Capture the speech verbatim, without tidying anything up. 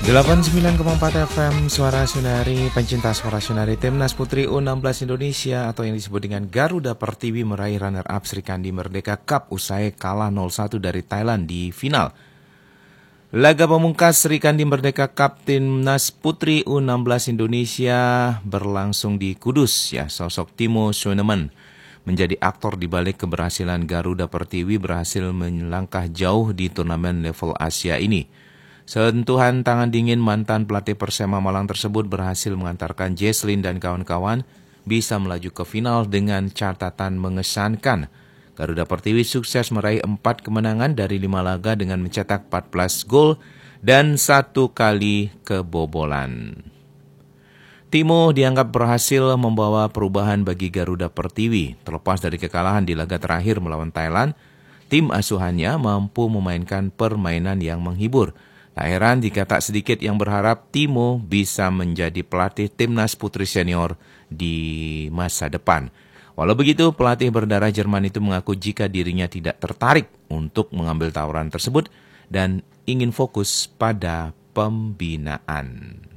delapan puluh sembilan koma empat F M Suara Sunari, pencinta Suara Sunari. Timnas Putri U enam belas Indonesia atau yang disebut dengan Garuda Pertiwi meraih runner-up Sri Kandi Merdeka Cup usai kalah nol satu dari Thailand di final. Laga pemungkas Sri Kandi Merdeka Cup Timnas Putri U enam belas Indonesia berlangsung di Kudus. Ya, sosok Timo Schoenemann menjadi aktor di balik keberhasilan Garuda Pertiwi berhasil melangkah jauh di turnamen level Asia ini. Sentuhan tangan dingin mantan pelatih Persema Malang tersebut berhasil mengantarkan Jesslyn dan kawan-kawan bisa melaju ke final dengan catatan mengesankan. Garuda Pertiwi sukses meraih empat kemenangan dari lima laga dengan mencetak empat belas gol dan satu kali kebobolan. Timo dianggap berhasil membawa perubahan bagi Garuda Pertiwi. Terlepas dari kekalahan di laga terakhir melawan Thailand, tim asuhannya mampu memainkan permainan yang menghibur. Tak heran jika tak sedikit yang berharap Timo bisa menjadi pelatih timnas putri senior di masa depan. Walau begitu, pelatih berdarah Jerman itu mengaku jika dirinya tidak tertarik untuk mengambil tawaran tersebut dan ingin fokus pada pembinaan.